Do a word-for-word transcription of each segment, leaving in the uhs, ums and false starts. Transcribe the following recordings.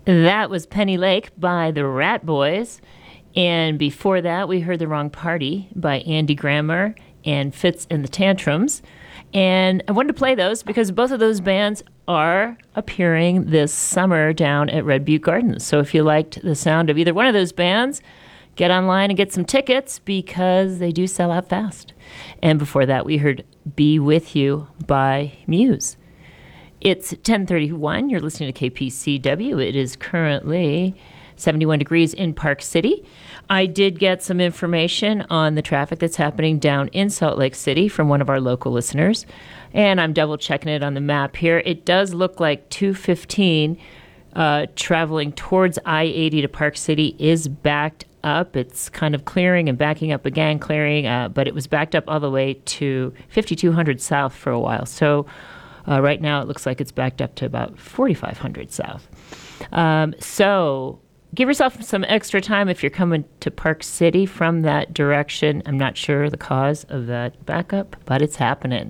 That was Penny Lake by the Rat Boys. And before that, we heard The Wrong Party by Andy Grammer and Fitz and the Tantrums. And I wanted to play those because both of those bands are appearing this summer down at Red Butte Gardens. So if you liked the sound of either one of those bands, get online and get some tickets because they do sell out fast. And before that, we heard Be With You by Muse. It's ten thirty-one. You're listening to K P C W. It is currently seventy-one degrees in Park City. I did get some information on the traffic that's happening down in Salt Lake City from one of our local listeners, and I'm double checking it on the map here. It does look like two fifteen uh, traveling towards I eighty to Park City is backed up. It's kind of clearing and backing up again, clearing, uh, but it was backed up all the way to fifty-two hundred south for a while. So uh, right now it looks like it's backed up to about forty-five hundred south. Um, so give yourself some extra time if you're coming to Park City from that direction. I'm not sure the cause of that backup, but it's happening.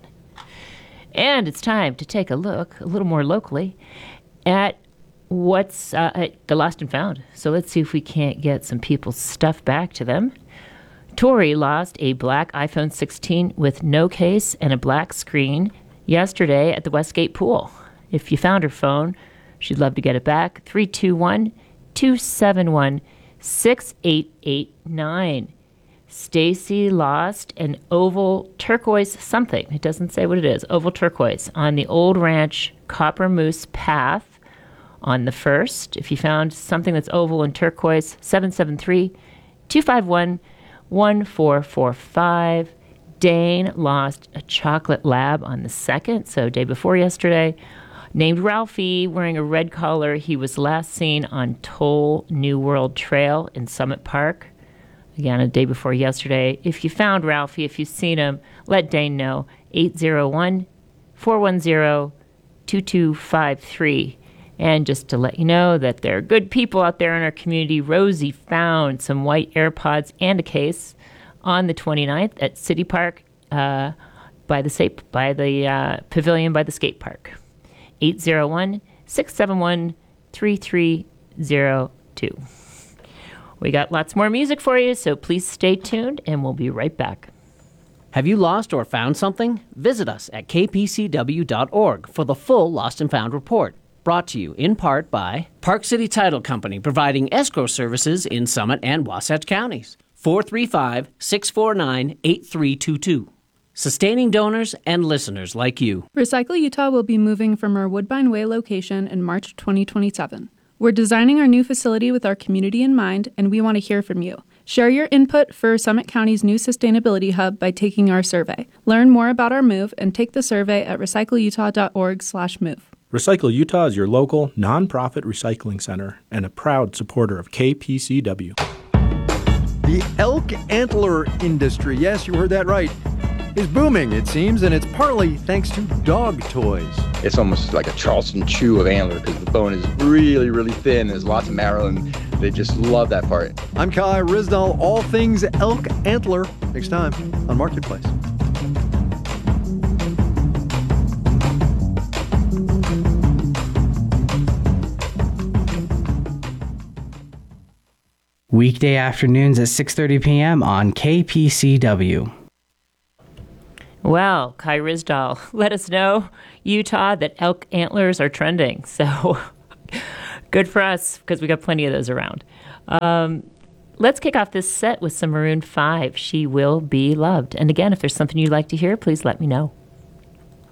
And it's time to take a look a little more locally at what's uh, at the lost and found. So let's see if we can't get some people's stuff back to them. Tori lost a black iPhone sixteen with no case and a black screen yesterday at the Westgate Pool. If you found her phone, she'd love to get it back. three two one, two seven one, six eight eight nine. Stacy lost an oval turquoise something. It doesn't say what it is. Oval turquoise on the Old Ranch Copper Moose Path on the first. If you found something that's oval and turquoise, seven seven three, two five one, one four four five. Dane lost a chocolate lab on the second, so day before yesterday. Named Ralphie, wearing a red collar. He was last seen on Toll New World Trail in Summit Park. Again, a day before yesterday. If you found Ralphie, if you've seen him, let Dane know. eight zero one, four one zero, two two five three. And just to let you know that there are good people out there in our community, Rosie found some white AirPods and a case on the twenty-ninth at City Park uh, by the sa- by the uh, pavilion by the skate park. eight zero one, six seven one, three three zero two. We got lots more music for you, so please stay tuned, and we'll be right back. Have you lost or found something? Visit us at k p c w dot org for the full Lost and Found report. Brought to you in part by Park City Title Company, providing escrow services in Summit and Wasatch counties. four three five, six four nine, eight three two two. Sustaining donors and listeners like you. Recycle Utah will be moving from our Woodbine Way location in March twenty twenty-seven. We're designing our new facility with our community in mind, and we want to hear from you. Share your input for Summit County's new sustainability hub by taking our survey. Learn more about our move and take the survey at recycle utah dot org slash move. Recycle Utah is your local, nonprofit recycling center and a proud supporter of K P C W. The elk antler industry, yes, you heard that right, is booming, it seems, and it's partly thanks to dog toys. It's almost like a Charleston chew of antler because the bone is really, really thin. There's lots of marrow, and they just love that part. I'm Kai Risdall, all things elk antler, next time on Marketplace. Weekday afternoons at six thirty p.m. on K P C W. Well, Kai Risdall, let us know, Utah, that elk antlers are trending. So good for us, because we got plenty of those around. Um, let's kick off this set with some Maroon five, She Will Be Loved. And again, if there's something you'd like to hear, please let me know.